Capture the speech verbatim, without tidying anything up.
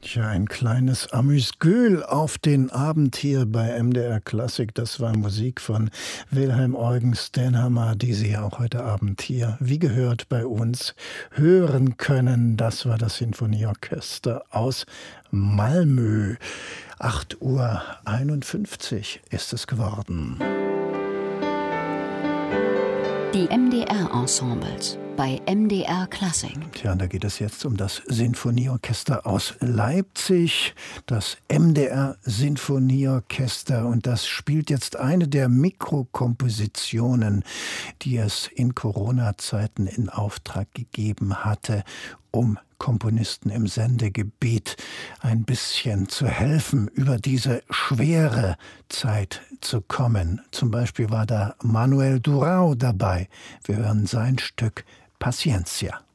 Ja, ein kleines Amüsgül auf den Abend hier bei M D R Klassik. Das war Musik von Wilhelm Eugen Stenhammar, die Sie auch heute Abend hier, wie gehört, bei uns hören können. Das war das Sinfonieorchester aus Malmö. acht Uhr einundfünfzig ist es geworden. Die M D R-Ensembles bei M D R Klassik. Tja, da geht es jetzt um das Sinfonieorchester aus Leipzig, das M D R Sinfonieorchester. Und das spielt jetzt eine der Mikrokompositionen, die es in Corona-Zeiten in Auftrag gegeben hatte, um Komponisten im Sendegebiet ein bisschen zu helfen, über diese schwere Zeit zu kommen. Zum Beispiel war da Manuel Durão dabei. Wir hören sein Stück Paciencia.